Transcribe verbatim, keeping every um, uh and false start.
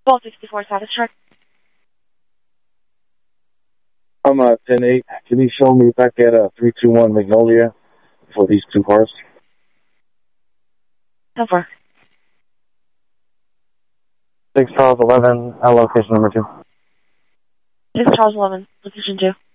twelve sixty-four South Track. I'm uh, ten eight. Can you show me back at uh, three two one Magnolia for these two cars? ten four. six Charles eleven, uh, location number two. six Charles eleven, position two.